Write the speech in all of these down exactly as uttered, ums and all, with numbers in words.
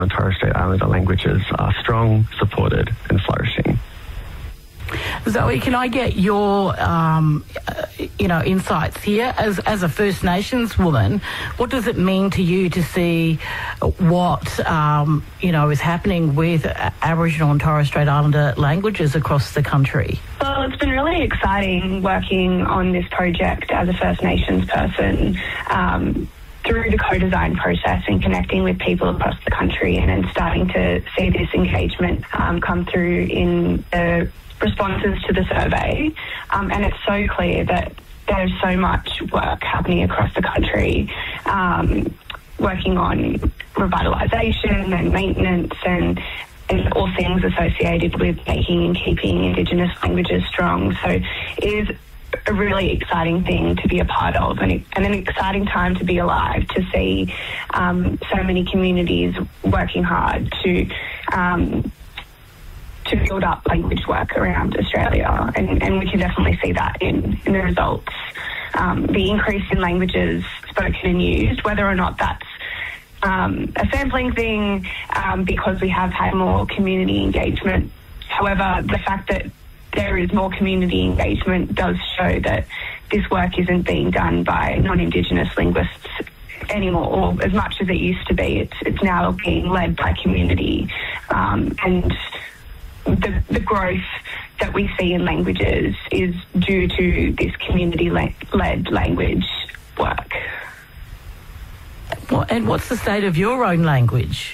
and Torres Strait Islander languages are strong, supported and flourishing. Zoe, can I get your, um, uh, you know, insights here as as a First Nations woman? What does it mean to you to see what um, you know is happening with Aboriginal and Torres Strait Islander languages across the country? Well, it's been really exciting working on this project as a First Nations person. Um, through the co-design process and connecting with people across the country, and then starting to see this engagement um, come through in the responses to the survey. Um, and it's so clear that there's so much work happening across the country, um, working on revitalisation and maintenance and, and all things associated with making and keeping Indigenous languages strong. So it is a really exciting thing to be a part of, and, and an exciting time to be alive, to see um, so many communities working hard to um, to build up language work around Australia, and, and we can definitely see that in, in the results. Um, the increase in languages spoken and used, whether or not that's um, a sampling thing, um, because we have had more community engagement. However, the fact that there is more community engagement does show that this work isn't being done by non-Indigenous linguists anymore, or as much as it used to be. It's, it's now being led by community, um, and the, the growth that we see in languages is due to this community-led language work. Well, and what's the state of your own language?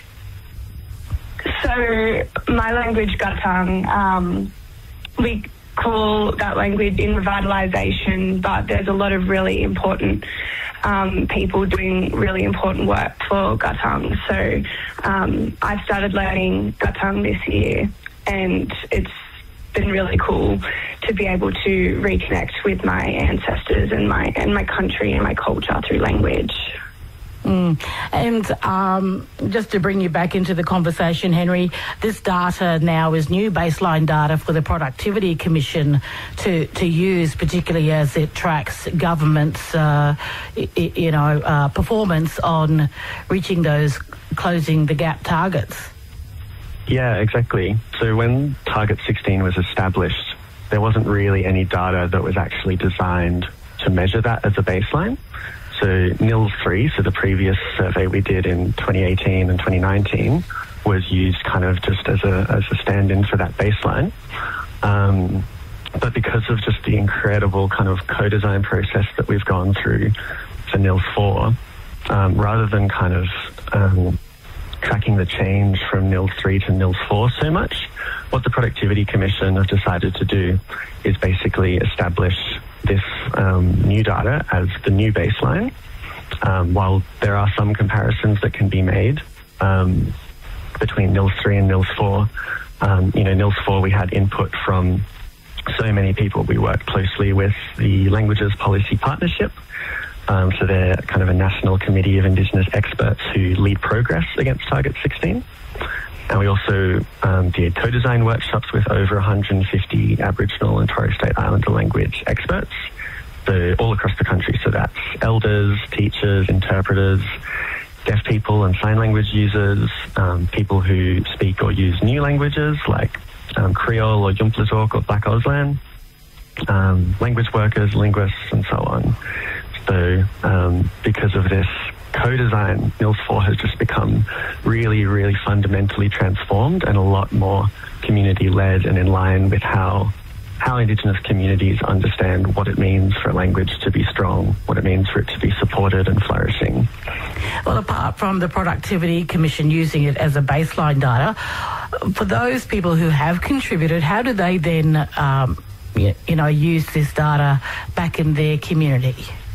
So my language, Guttung, um, we call that language in revitalisation, but there's a lot of really important um, people doing really important work for Guttung. So um, I started learning Guttung this year, and it's been really cool to be able to reconnect with my ancestors and my and my country and my culture through language. Mm. And um, just to bring you back into the conversation, Henry, this data now is new baseline data for the Productivity Commission to, to use, particularly as it tracks government's, uh, I, you know, uh, performance on reaching those closing the gap targets. Yeah, exactly. So when Target sixteen was established, there wasn't really any data that was actually designed to measure that as a baseline. So N I L S three, so the previous survey we did in twenty eighteen and twenty nineteen, was used kind of just as a as a stand-in for that baseline. Um, but because of just the incredible kind of co-design process that we've gone through for N I L S four, um, rather than kind of um, tracking the change from N I L S three to N I L S four so much, what the Productivity Commission have decided to do is basically establish this um, new data as the new baseline. Um, while there are some comparisons that can be made um, between N I L S three and N I L S four, um, you know, N I L S four we had input from so many people. We worked closely with the Languages Policy Partnership, um, so they're kind of a national committee of Indigenous experts who lead progress against Target sixteen. And we also um, did co-design workshops with over one hundred fifty Aboriginal and Torres Strait Islander language experts, so all across the country. So that's elders, teachers, interpreters, deaf people and sign language users, um, people who speak or use new languages like um, Creole or Yumplatalk or Black Auslan, um, language workers, linguists, and so on. So um, because of this co-design, N I L S four has just become really, really fundamentally transformed and a lot more community-led and in line with how how Indigenous communities understand what it means for a language to be strong, what it means for it to be supported and flourishing. Well, apart from the Productivity Commission using it as a baseline data, for those people who have contributed, how do they then, um, you know, use this data back in their community?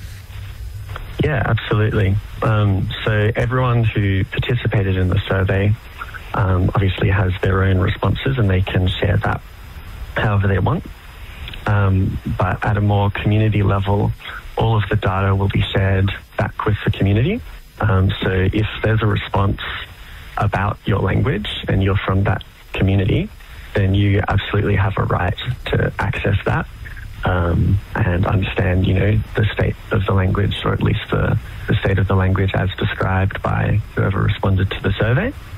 Yeah, absolutely. Um, so everyone who participated in the survey um, obviously has their own responses, and they can share that however they want. Um, but at a more community level, all of the data will be shared back with the community. Um, so if there's a response about your language and you're from that community, then you absolutely have a right to access that. Um, and understand, you know, the state of the language, or at least the, the state of the language as described by whoever responded to the survey.